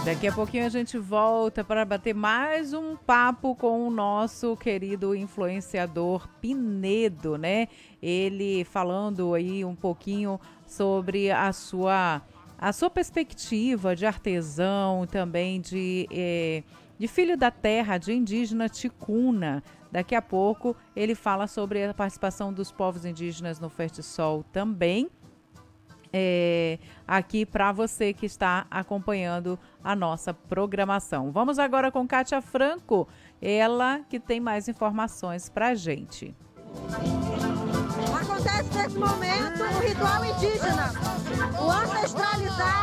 Daqui a pouquinho a gente volta para bater mais um papo com o nosso querido influenciador Pinedo, né? Ele falando aí um pouquinho sobre a sua perspectiva de artesão, também de filho da terra, de indígena ticuna. Daqui a pouco ele fala sobre a participação dos povos indígenas no Fertisol também. Aqui para você que está acompanhando a nossa programação. Vamos agora com Kátia Franco, ela que tem mais informações para a gente. Acontece nesse momento o ritual indígena, o ancestralizar